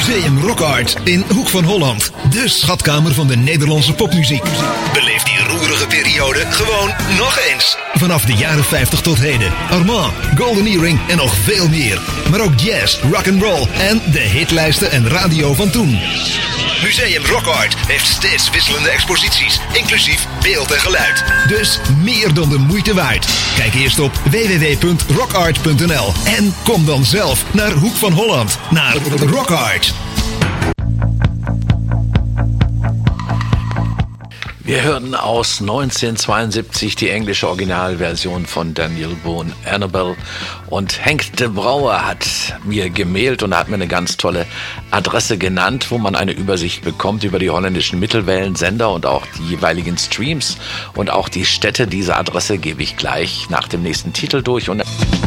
Museum Rock Art in Hoek van Holland. De schatkamer van de Nederlandse popmuziek. Beleef die roerige periode gewoon nog eens. Vanaf de jaren 50 tot heden. Armand, Golden Earring en nog veel meer. Maar ook jazz, rock'n'roll en de hitlijsten en radio van toen. Museum Rock Art heeft steeds wisselende exposities, inclusief beeld en geluid. Dus meer dan de moeite waard. Kijk eerst op www.rockart.nl en kom dan zelf naar Hoek van Holland, naar Rock Art. Wir hörten aus 1972 die englische Originalversion von Daniel Boone, Annabelle. Und Henk de Brouwer hat mir gemailt und hat mir eine ganz tolle Adresse genannt, wo man eine Übersicht bekommt über die holländischen Mittelwellensender und auch die jeweiligen Streams und auch die Städte. Diese Adresse gebe ich gleich nach dem nächsten Titel durch. Und